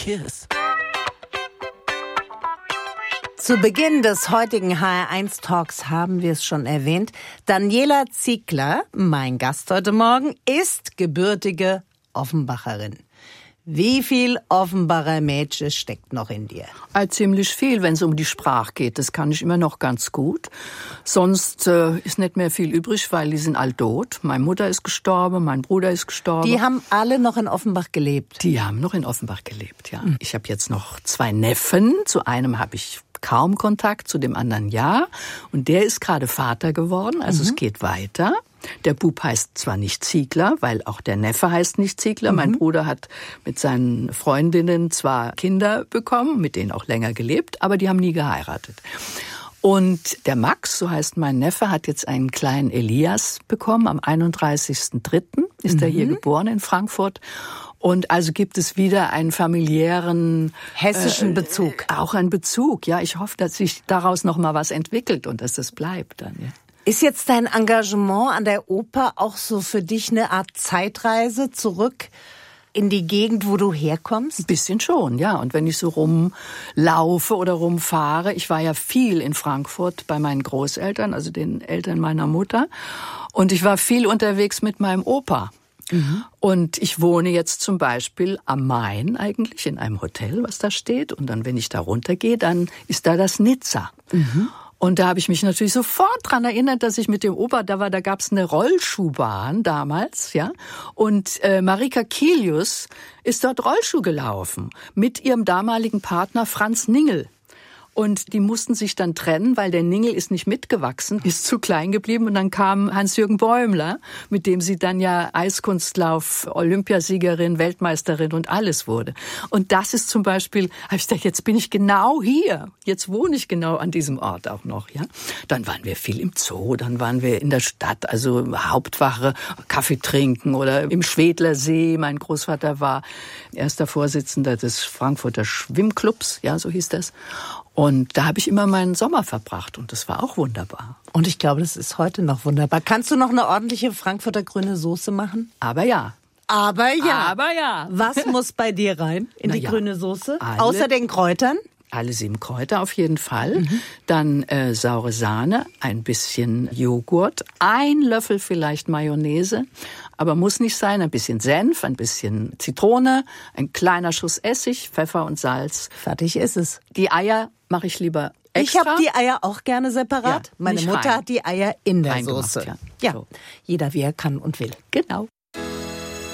kiss. Zu Beginn des heutigen HR1 Talks haben wir es schon erwähnt. Daniela Ziegler, mein Gast heute Morgen, ist gebürtige Offenbacherin. Wie viel Offenbacher Mädchen steckt noch in dir? Ziemlich viel, wenn es um die Sprache geht. Das kann ich immer noch ganz gut. Sonst ist nicht mehr viel übrig, weil die sind all tot. Meine Mutter ist gestorben, mein Bruder ist gestorben. Die haben alle noch in Offenbach gelebt? Die haben noch in Offenbach gelebt, ja. Ich habe jetzt noch 2 Neffen. Zu einem habe ich kaum Kontakt, zu dem anderen ja. Und der ist gerade Vater geworden, also es geht weiter. Der Bub heißt zwar nicht Ziegler, weil auch der Neffe heißt nicht Ziegler. Mein Bruder hat mit seinen Freundinnen zwar Kinder bekommen, mit denen auch länger gelebt, aber die haben nie geheiratet. Und der Max, so heißt mein Neffe, hat jetzt einen kleinen Elias bekommen. Am 31.03. ist er hier geboren in Frankfurt. Und also gibt es wieder einen familiären hessischen Bezug. Auch einen Bezug, ja. Ich hoffe, dass sich daraus noch mal was entwickelt und dass das bleibt dann, ja. Ist jetzt dein Engagement an der Oper auch so für dich eine Art Zeitreise zurück in die Gegend, wo du herkommst? Ein bisschen schon, ja. Und wenn ich so rumlaufe oder rumfahre, ich war ja viel in Frankfurt bei meinen Großeltern, also den Eltern meiner Mutter. Und ich war viel unterwegs mit meinem Opa. Und ich wohne jetzt zum Beispiel am Main eigentlich in einem Hotel, was da steht. Und dann, wenn ich da runtergehe, dann ist da das Nizza. Und da habe ich mich natürlich sofort dran erinnert, dass ich mit dem Opa, da gab's eine Rollschuhbahn damals, ja. Und Marika Kilius ist dort Rollschuh gelaufen mit ihrem damaligen Partner Franz Ningel. Und die mussten sich dann trennen, weil der Ningel ist nicht mitgewachsen, ist zu klein geblieben. Und dann kam Hans-Jürgen Bäumler, mit dem sie dann ja Eiskunstlauf, Olympiasiegerin, Weltmeisterin und alles wurde. Und das ist zum Beispiel, habe ich gedacht, jetzt bin ich genau hier. Jetzt wohne ich genau an diesem Ort auch noch, ja. Dann waren wir viel im Zoo, dann waren wir in der Stadt, also Hauptwache, Kaffee trinken oder im Schwedlersee. Mein Großvater war erster Vorsitzender des Frankfurter Schwimmclubs, ja, so hieß das. Und da habe ich immer meinen Sommer verbracht und das war auch wunderbar. Und ich glaube, das ist heute noch wunderbar. Kannst du noch eine ordentliche Frankfurter grüne Soße machen? Aber ja. Aber ja. Aber ja. Was muss bei dir rein in die grüne Soße? Alle, außer den Kräutern? Alle 7 Kräuter auf jeden Fall. Dann saure Sahne, ein bisschen Joghurt, 1 Löffel vielleicht Mayonnaise, aber muss nicht sein. Ein bisschen Senf, ein bisschen Zitrone, ein kleiner Schuss Essig, Pfeffer und Salz. Fertig ist es. Die Eier mache ich lieber extra. Ich habe die Eier auch gerne separat. Ja, Meine Mutter hat die Eier in der Soße. Ja, so. Jeder wie er kann und will. Genau.